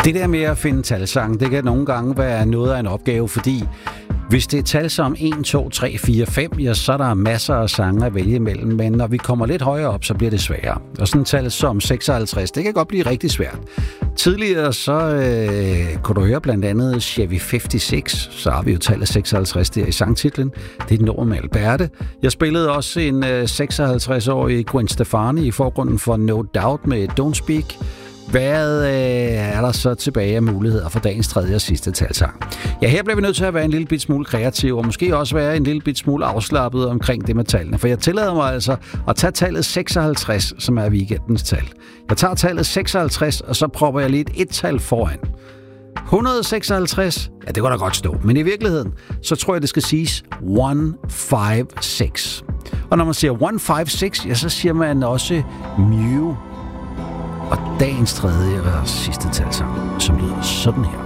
Det der med at finde talsang, det kan nogle gange være noget af en opgave, fordi hvis det er tal som 1, 2, 3, 4, 5, ja, så er der masser af sange at vælge imellem, men når vi kommer lidt højere op, så bliver det sværere. Og sådan et tal som 56, det kan godt blive rigtig svært. Tidligere så kunne du høre blandt andet Chevy 56, så har vi jo tallet 56 der i sangtitlen. Det er et nummer med Alberte. Jeg spillede også en 56-årig Gwen Stefani i forgrunden for No Doubt med Don't Speak. Hvad er der så tilbage af muligheder for dagens tredje og sidste talsang? Ja, her bliver vi nødt til at være en lille bit smule kreativ, og måske også være en lille bit smule afslappet omkring det med tallene. For jeg tillader mig altså at tage tallet 56, som er weekendens tal. Jeg tager tallet 56, og så propper jeg lige et tal foran. 156, ja, det kan da godt stå. Men i virkeligheden, så tror jeg, det skal siges 156. Og når man siger 156, ja, så siger man også Mew. Og dagens tredje og sidste talsang, som lyder sådan her.